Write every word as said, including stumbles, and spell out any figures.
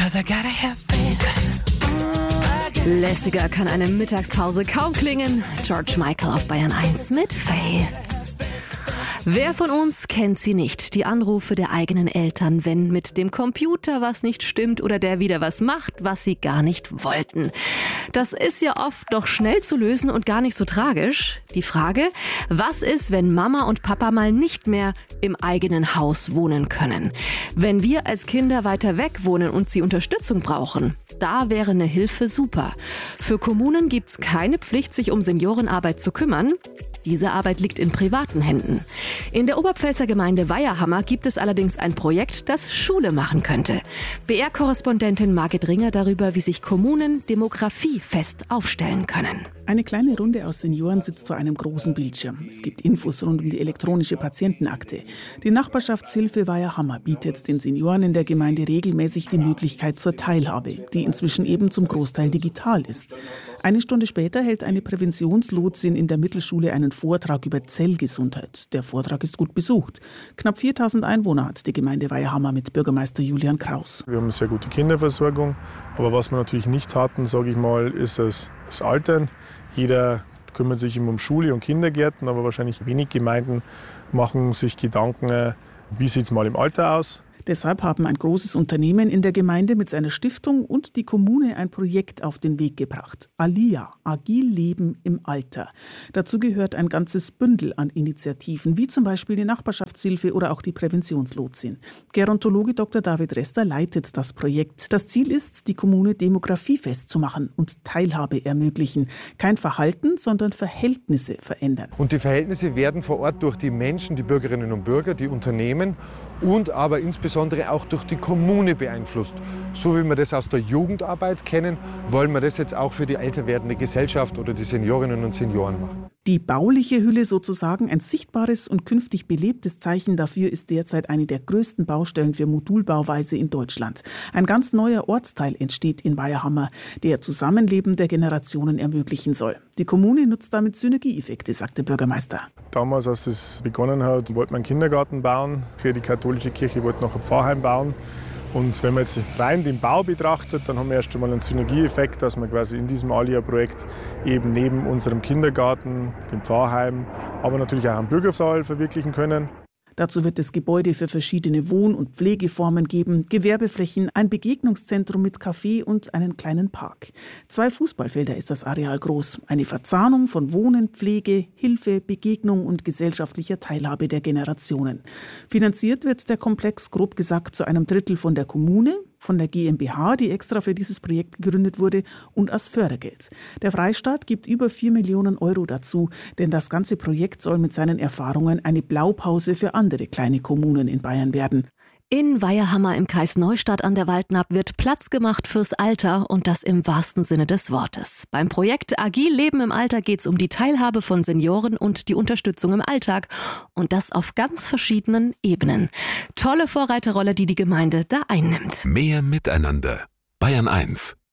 'cause I gotta have faith. Lässiger kann eine Mittagspause kaum klingen. George Michael auf Bayern eins mit Faith. Wer von uns kennt sie nicht? Die Anrufe der eigenen Eltern, wenn mit dem Computer was nicht stimmt oder der wieder was macht, was sie gar nicht wollten. Das ist ja oft doch schnell zu lösen und gar nicht so tragisch. Die Frage, was ist, wenn Mama und Papa mal nicht mehr im eigenen Haus wohnen können? Wenn wir als Kinder weiter weg wohnen und sie Unterstützung brauchen, da wäre eine Hilfe super. Für Kommunen gibt's keine Pflicht, sich um Seniorenarbeit zu kümmern. Diese Arbeit liegt in privaten Händen. In der Oberpfälzer Gemeinde Weiherhammer gibt es allerdings ein Projekt, das Schule machen könnte. B R-Korrespondentin Margit Ringer darüber, wie sich Kommunen demografiefest aufstellen können. Eine kleine Runde aus Senioren sitzt vor einem großen Bildschirm. Es gibt Infos rund um die elektronische Patientenakte. Die Nachbarschaftshilfe Weiherhammer bietet den Senioren in der Gemeinde regelmäßig die Möglichkeit zur Teilhabe, die inzwischen eben zum Großteil digital ist. Eine Stunde später hält eine Präventionslotsin in der Mittelschule einen Vortrag über Zellgesundheit. Der Vortrag ist gut besucht. Knapp viertausend Einwohner hat die Gemeinde Weiherhammer mit Bürgermeister Julian Kraus. Wir haben eine sehr gute Kinderversorgung, aber was wir natürlich nicht hatten, sage ich mal, ist das, das Altern. Jeder kümmert sich immer um Schule und Kindergärten, aber wahrscheinlich wenig Gemeinden machen sich Gedanken, wie sieht es mal im Alter aus. Deshalb haben ein großes Unternehmen in der Gemeinde mit seiner Stiftung und die Kommune ein Projekt auf den Weg gebracht. ALIA, Agil Leben im Alter. Dazu gehört ein ganzes Bündel an Initiativen, wie zum Beispiel die Nachbarschaftshilfe oder auch die Präventionslotsin. Gerontologe Doktor David Rester leitet das Projekt. Das Ziel ist, die Kommune demografiefest zu machen und Teilhabe ermöglichen. Kein Verhalten, sondern Verhältnisse verändern. Und die Verhältnisse werden vor Ort durch die Menschen, die Bürgerinnen und Bürger, die Unternehmen und aber insbesondere auch durch die Kommune beeinflusst. So wie wir das aus der Jugendarbeit kennen, wollen wir das jetzt auch für die älter werdende Gesellschaft oder die Seniorinnen und Senioren machen. Die bauliche Hülle sozusagen, ein sichtbares und künftig belebtes Zeichen dafür, ist derzeit eine der größten Baustellen für Modulbauweise in Deutschland. Ein ganz neuer Ortsteil entsteht in Weiherhammer, der Zusammenleben der Generationen ermöglichen soll. Die Kommune nutzt damit Synergieeffekte, sagt der Bürgermeister. Damals, als es begonnen hat, wollten wir einen Kindergarten bauen. Für die katholische Kirche wollten wir noch ein Pfarrheim bauen. Und wenn man jetzt rein den Bau betrachtet, dann haben wir erst einmal einen Synergieeffekt, dass wir quasi in diesem ALIA-Projekt eben neben unserem Kindergarten, dem Pfarrheim, aber natürlich auch einen Bürgersaal verwirklichen können. Dazu wird es Gebäude für verschiedene Wohn- und Pflegeformen geben, Gewerbeflächen, ein Begegnungszentrum mit Café und einen kleinen Park. Zwei Fußballfelder ist das Areal groß. Eine Verzahnung von Wohnen, Pflege, Hilfe, Begegnung und gesellschaftlicher Teilhabe der Generationen. Finanziert wird der Komplex grob gesagt zu einem Drittel von der Kommune, von der GmbH, die extra für dieses Projekt gegründet wurde, und aus Fördergeld. Der Freistaat gibt über vier Millionen Euro dazu, denn das ganze Projekt soll mit seinen Erfahrungen eine Blaupause für andere kleine Kommunen in Bayern werden. In Weiherhammer im Kreis Neustadt an der Waldnapp wird Platz gemacht fürs Alter und das im wahrsten Sinne des Wortes. Beim Projekt Agil Leben im Alter geht es um die Teilhabe von Senioren und die Unterstützung im Alltag und das auf ganz verschiedenen Ebenen. Tolle Vorreiterrolle, die die Gemeinde da einnimmt. Mehr Miteinander. Bayern eins.